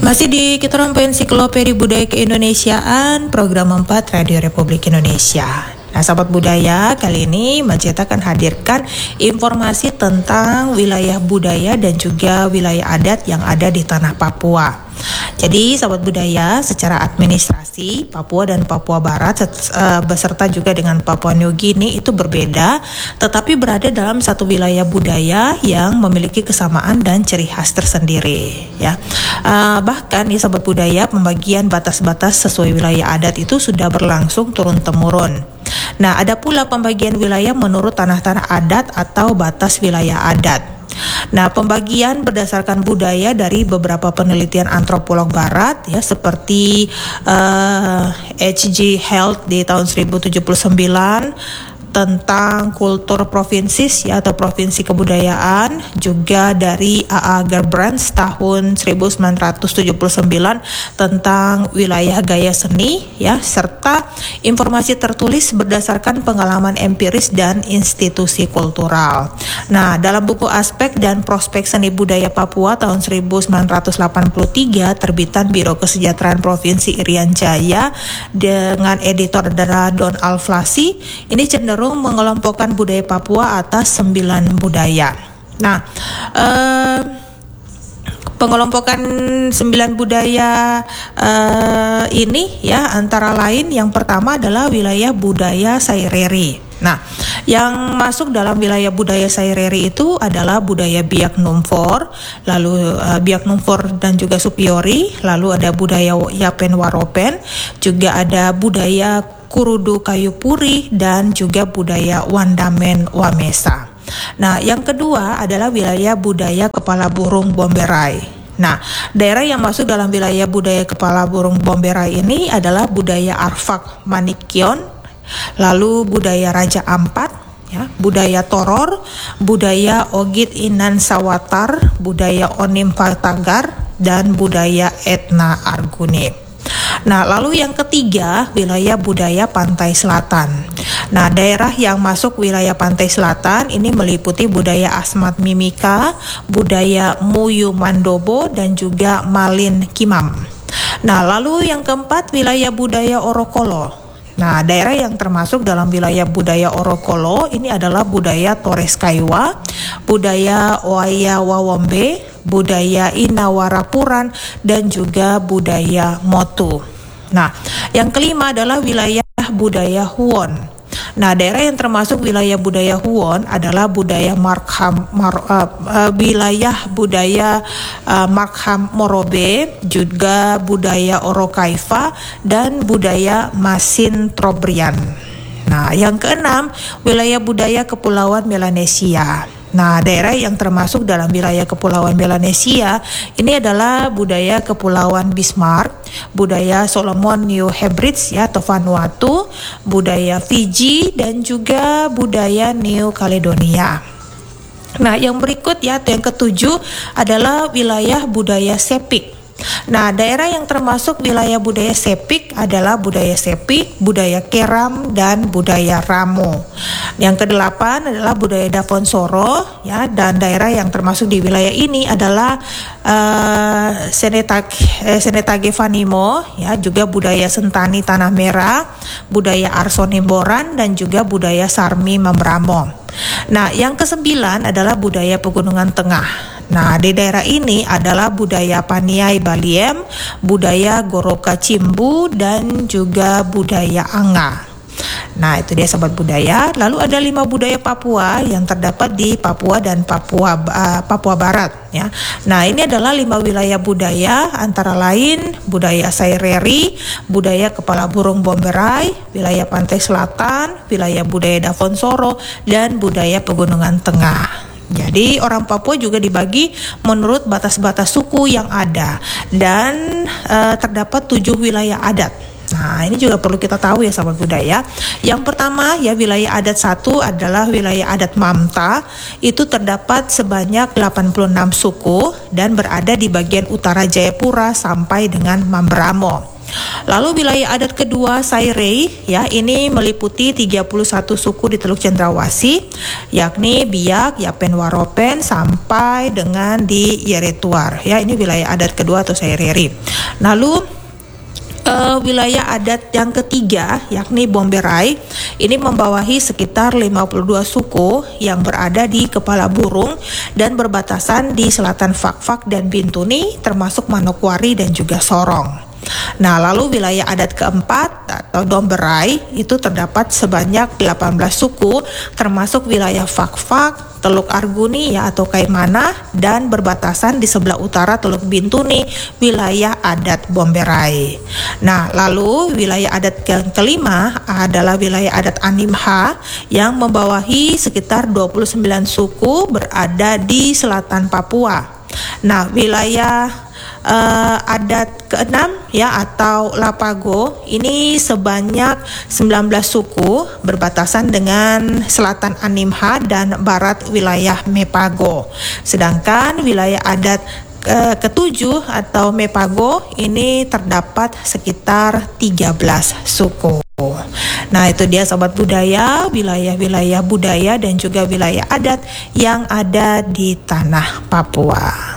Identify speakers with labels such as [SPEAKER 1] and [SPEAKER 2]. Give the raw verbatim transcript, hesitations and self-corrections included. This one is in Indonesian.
[SPEAKER 1] Masih di Kitoran Ensiklopedia Budaya Keindonesiaan, program empat Radio Republik Indonesia. Nah, sahabat budaya, kali ini Majeta akan hadirkan informasi tentang wilayah budaya dan juga wilayah adat yang ada di tanah Papua. Jadi, sahabat budaya, secara administrasi Papua dan Papua Barat uh, beserta juga dengan Papua New Guinea itu berbeda, tetapi berada dalam satu wilayah budaya yang memiliki kesamaan dan ciri khas tersendiri. Ya, uh, bahkan di sahabat budaya, pembagian batas-batas sesuai wilayah adat itu sudah berlangsung turun temurun. Nah, ada pula pembagian wilayah menurut tanah-tanah adat atau batas wilayah adat. Nah, pembagian berdasarkan budaya dari beberapa penelitian antropolog barat ya, seperti uh, H G Health di tahun seribu tujuh puluh sembilan tentang kultur provinsis ya, atau provinsi kebudayaan, juga dari A A Gerbrands tahun seribu sembilan ratus tujuh puluh sembilan tentang wilayah gaya seni ya, serta informasi tertulis berdasarkan pengalaman empiris dan institusi kultural. Nah, dalam buku Aspek dan Prospek Seni Budaya Papua tahun seribu sembilan ratus delapan puluh tiga terbitan Biro Kesejahteraan Provinsi Irian Jaya dengan editor adalah Don Alflasi, ini cenderung mengelompokkan budaya Papua atas sembilan budaya. Nah, eh, pengelompokan sembilan budaya eh, ini ya, antara lain yang pertama adalah wilayah budaya Saireri. Nah, yang masuk dalam wilayah budaya Saireri itu adalah budaya Biak Numfor, lalu uh, Biak Numfor dan juga Supiori, lalu ada budaya Yapen Waropen, juga ada budaya Kurudu Kayu Puri, dan juga budaya Wandamen Wamesa. Nah, yang kedua adalah wilayah budaya Kepala Burung Bomberai. Nah, daerah yang masuk dalam wilayah budaya Kepala Burung Bomberai ini adalah budaya Arfak Manikyon, lalu budaya Raja Ampat, ya, budaya Toror, budaya Ogit Inan Sawatar, budaya Onim Patagar, dan budaya Etna Arguni. Nah, lalu yang ketiga, wilayah budaya Pantai Selatan. Nah, daerah yang masuk wilayah Pantai Selatan ini meliputi budaya Asmat Mimika, budaya Muyu Mandobo, dan juga Malin Kimam. Nah, lalu yang keempat, wilayah budaya Orokolo. Nah, daerah yang termasuk dalam wilayah budaya Orokolo ini adalah budaya Torres Kaiwa, budaya Oaya Wawombe, budaya Inawarapuran, dan juga budaya Motu. Nah, yang kelima adalah wilayah budaya Huon. Nah, daerah yang termasuk wilayah budaya Huon adalah budaya Markham, Mar, uh, uh, wilayah budaya uh, Markham Morobe, juga budaya Orokaifa, dan budaya Masin Trobrian. Nah, yang keenam, wilayah budaya Kepulauan Melanesia. Nah, daerah yang termasuk dalam wilayah Kepulauan Melanesia ini adalah budaya Kepulauan Bismarck, budaya Solomon New Hebrides ya, atau Vanuatu, budaya Fiji, dan juga budaya New Caledonia. Nah, yang berikut ya, atau yang ketujuh adalah wilayah budaya Sepik. Nah, daerah yang termasuk wilayah budaya Sepik adalah budaya Sepik, budaya Keram, dan budaya Ramo. Yang kedelapan adalah budaya Davonsoro ya, dan daerah yang termasuk di wilayah ini adalah uh, Senetag, eh, Senetage Vanimo ya, juga budaya Sentani Tanah Merah, budaya Arsonimboran, dan juga budaya Sarmi Membramo. Nah, yang kesembilan adalah budaya Pegunungan Tengah. Nah, di daerah ini adalah budaya Paniai Baliem, budaya Goroka Cimbu, dan juga budaya Anga. Nah, itu dia sahabat budaya. Lalu ada lima budaya Papua yang terdapat di Papua dan Papua uh, Papua Barat ya. Nah, ini adalah lima wilayah budaya, antara lain budaya Saireri, budaya Kepala Burung Bomberai, wilayah Pantai Selatan, wilayah budaya Davonsoro, dan budaya Pegunungan Tengah. Jadi orang Papua juga dibagi menurut batas-batas suku yang ada, dan uh, terdapat tujuh wilayah adat. Nah, ini juga perlu kita tahu ya sahabat budaya. Yang pertama ya, wilayah adat satu adalah wilayah adat Mamta. Itu terdapat sebanyak delapan puluh enam suku dan berada di bagian utara Jayapura sampai dengan Mamberamo. Lalu wilayah adat kedua Sairei ya, ini meliputi tiga puluh satu suku di Teluk Cendrawasih, yakni Biak, Yapen, Waropen sampai dengan di Yeretuar ya. Ini wilayah adat kedua atau Sairei. Lalu Uh, wilayah adat yang ketiga yakni Bomberai, ini membawahi sekitar lima puluh dua suku yang berada di Kepala Burung dan berbatasan di selatan Fakfak dan Bintuni, termasuk Manokwari dan juga Sorong. Nah, lalu wilayah adat keempat atau Domberai itu terdapat sebanyak delapan belas suku, termasuk wilayah Fakfak, Teluk Arguni ya atau Kaimana, dan berbatasan di sebelah utara Teluk Bintuni, wilayah adat Bomberai. Nah, lalu wilayah adat yang kelima adalah wilayah adat Animha yang membawahi sekitar dua puluh sembilan suku berada di selatan Papua. Nah, wilayah Uh, adat keenam ya atau Lapago ini sebanyak sembilan belas suku berbatasan dengan selatan Animha dan barat wilayah Mepago. Sedangkan wilayah adat uh, ketujuh atau Mepago ini terdapat sekitar tiga belas suku. Nah, itu dia sobat budaya, wilayah-wilayah budaya dan juga wilayah adat yang ada di tanah Papua.